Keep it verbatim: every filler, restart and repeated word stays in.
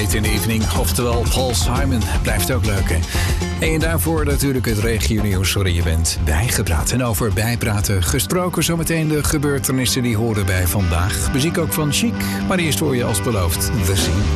Late in the Evening. Oftewel Paul Simon. Blijft ook leuk, hè? En daarvoor natuurlijk het regionieuws waarin je bent bijgepraat. En over bijpraten gesproken zometeen de gebeurtenissen die horen bij vandaag. Muziek ook van Chic, maar eerst hoor je als beloofd The Scene.